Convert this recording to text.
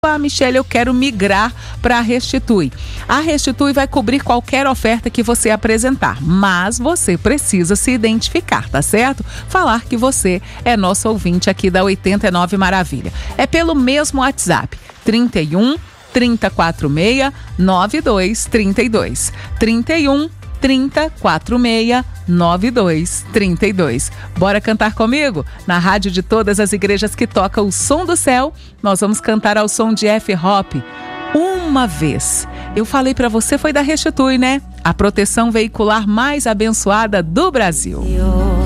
Michele, eu quero migrar para a Restitui. A Restitui vai cobrir qualquer oferta que você apresentar, mas você precisa se identificar, tá certo? Falar que você é nosso ouvinte aqui da 89 Maravilha. É pelo mesmo WhatsApp, 31 3046 9232. 31 3046 9232. Bora cantar comigo? Na rádio de todas as igrejas que toca o som do céu, nós vamos cantar ao som de F-Hop, Uma Vez. Eu falei pra você, foi da Restitui, né? A proteção veicular mais abençoada do Brasil.